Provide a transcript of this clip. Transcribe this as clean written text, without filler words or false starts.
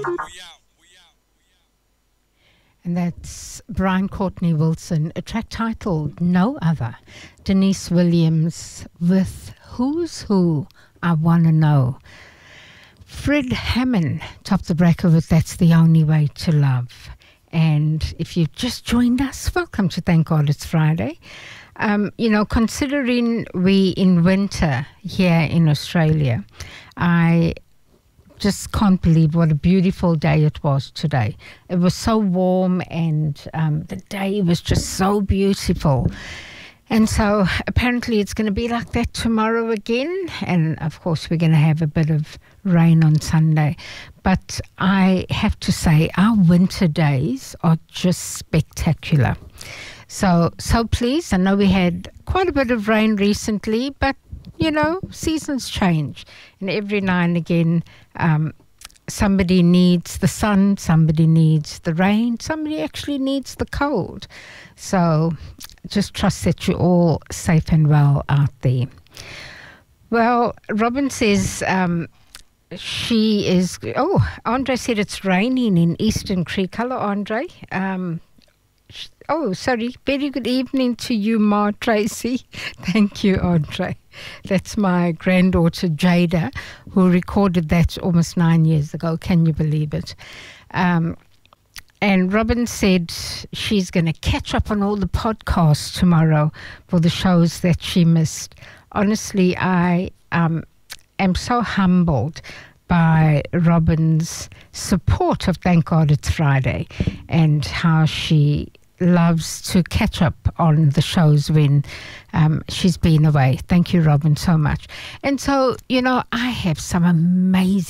And that's Brian Courtney Wilson, a track titled No Other. Denise Williams with Who's Who, I Wanna Know. Fred Hammond topped the breaker with That's the Only Way to Love. And if you've just joined us, welcome to Thank God It's Friday. Considering we in winter here in Australia, I just can't believe what a beautiful day it was today. It was so warm and the day was just so beautiful. And so apparently it's going to be like that tomorrow again. And of course we're going to have a bit of rain on Sunday. But I have to say our winter days are just spectacular. So please, I know we had quite a bit of rain recently, but seasons change. And every now and again, somebody needs the sun, somebody needs the rain, somebody actually needs the cold. So just trust that you're all safe and well out there. Well, Robin says she is... Oh, Andre said it's raining in Eastern Creek. Hello, Andre. Very good evening to you, Ma Tracy. Thank you, Andre. That's my granddaughter, Jada, who recorded that almost 9 years ago. Can you believe it? And Robin said she's going to catch up on all the podcasts tomorrow for the shows that she missed. Honestly, I am so humbled by Robin's support of Thank God It's Friday and how she loves to catch up on the shows when she's been away. Thank you, Robin, so much. And so, I have some amazing